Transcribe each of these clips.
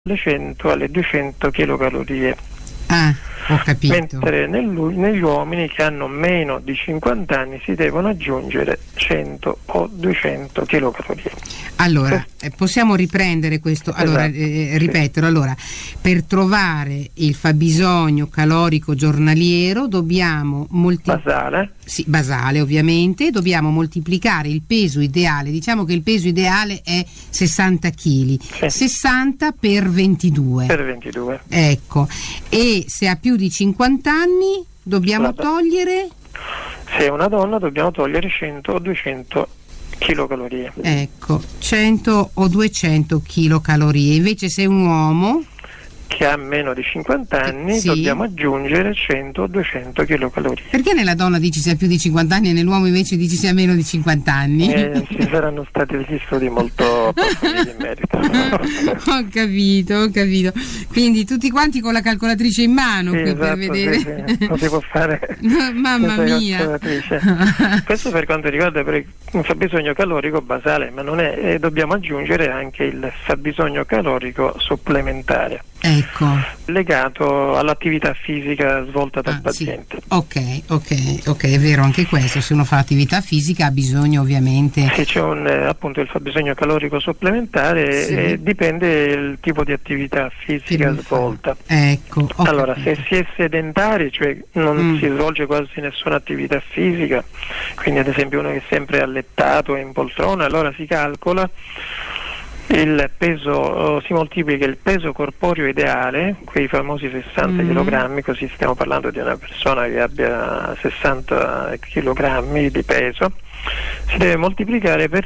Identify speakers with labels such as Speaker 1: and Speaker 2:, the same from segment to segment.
Speaker 1: alle 100 alle 200 kcal.
Speaker 2: Ho capito.
Speaker 1: Mentre negli uomini che hanno meno di 50 anni si devono aggiungere 100 o 200 kcal.
Speaker 2: Allora, possiamo riprendere questo? Allora, ripeterlo. Allora, per trovare il fabbisogno calorico giornaliero dobbiamo basale ovviamente, dobbiamo moltiplicare il peso ideale. Diciamo che il peso ideale è 60 kg. Sì. 60 per 22.
Speaker 1: Per 22.
Speaker 2: Ecco. E se ha più di 50 anni dobbiamo togliere?
Speaker 1: Se è una donna dobbiamo togliere 100 o 200 kcal.
Speaker 2: Ecco, 100 o 200 kcal. Invece se è un uomo
Speaker 1: che ha meno di 50 anni dobbiamo aggiungere 100 o 200 kcal.
Speaker 2: Perché nella donna dici se ha più di 50 anni e nell'uomo invece dici se ha meno di 50 anni?
Speaker 1: Ci saranno stati degli studi molto profondi in merito.
Speaker 2: Ho capito. Quindi tutti quanti con la calcolatrice in mano per vedere.
Speaker 1: Sì. Non si può fare.
Speaker 2: Mamma mia.
Speaker 1: Questo per quanto riguarda un fabbisogno calorico basale, ma non è, dobbiamo aggiungere anche il fabbisogno calorico supplementare.
Speaker 2: Ecco.
Speaker 1: Legato all'attività fisica svolta dal paziente.
Speaker 2: Sì. Ok, è vero anche questo. Se uno fa attività fisica ha bisogno ovviamente.
Speaker 1: Sì, c'è appunto il fabbisogno calorico supplementare e dipende il tipo di attività fisica svolta.
Speaker 2: Ecco.
Speaker 1: Allora, se si è sedentari, cioè non si svolge quasi nessuna attività fisica, quindi ad esempio uno che è sempre allettato e in poltrona, allora si calcola il peso, si moltiplica il peso corporeo ideale, quei famosi 60 kg, così stiamo parlando di una persona che abbia 60 kg di peso, si deve moltiplicare per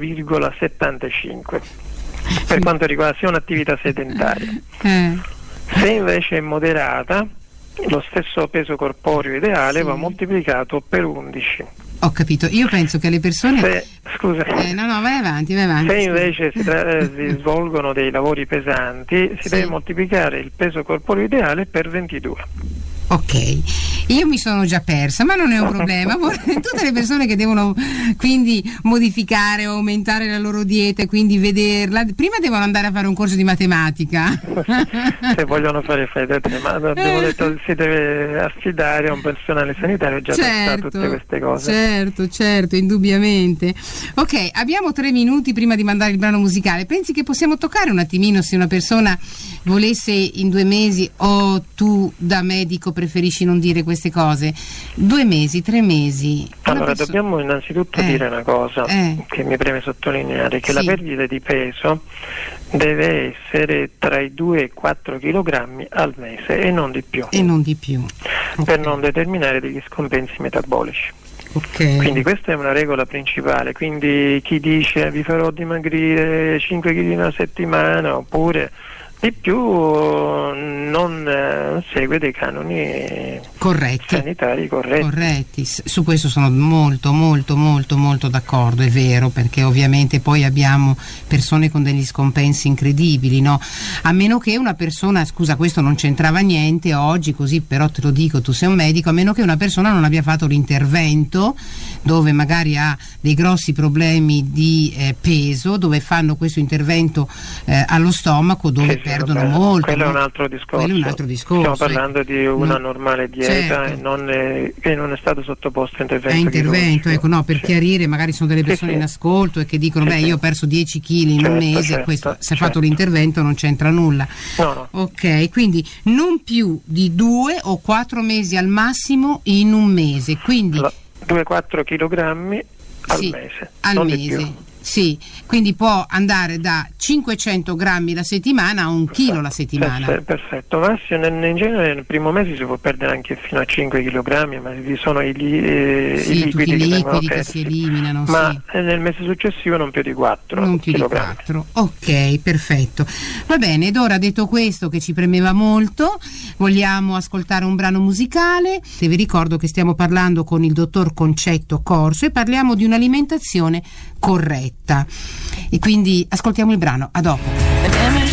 Speaker 1: 6,75 per quanto riguarda sia un'attività sedentaria. Se invece è moderata, lo stesso peso corporeo ideale va moltiplicato per 11.
Speaker 2: Ho capito, io penso che le persone...
Speaker 1: Scusa.
Speaker 2: No, vai avanti.
Speaker 1: Se invece si svolgono dei lavori pesanti, si deve moltiplicare il peso corporeo ideale per 22.
Speaker 2: Ok, io mi sono già persa, ma non è un problema. Tutte le persone che devono quindi modificare o aumentare la loro dieta e quindi vederla, prima devono andare a fare un corso di matematica.
Speaker 1: Se vogliono fare fede, ma abbiamo detto si deve affidare a un personale sanitario già sa tutte queste cose.
Speaker 2: Certo, indubbiamente. Ok, abbiamo 3 minuti prima di mandare il brano musicale. Pensi che possiamo toccare un attimino se una persona volesse in 2 mesi o tu da medico preferisci non dire queste cose? 2 mesi, 3 mesi.
Speaker 1: Allora, dobbiamo innanzitutto dire una cosa che mi preme sottolineare, che la perdita di peso deve essere tra i 2 e 4 kg al mese e non di più. Per non determinare degli scompensi metabolici. Quindi questa è una regola principale, quindi chi dice vi farò dimagrire 5 kg in una settimana oppure di più non segue dei canoni sanitari corretti.
Speaker 2: Su questo sono molto d'accordo, è vero, perché ovviamente poi abbiamo persone con degli scompensi incredibili, no? A meno che una persona, scusa, questo non c'entrava niente oggi, così però te lo dico, tu sei un medico, a meno che una persona non abbia fatto l'intervento dove magari ha dei grossi problemi di peso, dove fanno questo intervento allo stomaco, dove perdono molto.
Speaker 1: Quello è un altro discorso. Stiamo parlando di una normale dieta e non è stato sottoposto a intervento.
Speaker 2: Ecco, no, per chiarire, magari sono delle persone in ascolto e che dicono io ho perso 10 kg in un mese, questo se ha fatto l'intervento non c'entra nulla.
Speaker 1: No.
Speaker 2: Ok, quindi non più di 2 o 4 mesi al massimo in un mese, quindi
Speaker 1: 2-4 kg al mese.
Speaker 2: Sì, quindi può andare da 500 grammi la settimana a 1 chilo la settimana.
Speaker 1: Perfetto, ma in genere nel primo mese si può perdere anche fino a 5 kg, ma vi sono i liquidi
Speaker 2: che si eliminano.
Speaker 1: Ma nel mese successivo non più di 4.
Speaker 2: Non più di 4. Ok, perfetto. Va bene, ed ora detto questo che ci premeva molto, vogliamo ascoltare un brano musicale. Se vi ricordo che stiamo parlando con il dottor Concetto Corso e parliamo di un'alimentazione corretta. E quindi ascoltiamo il brano. A dopo.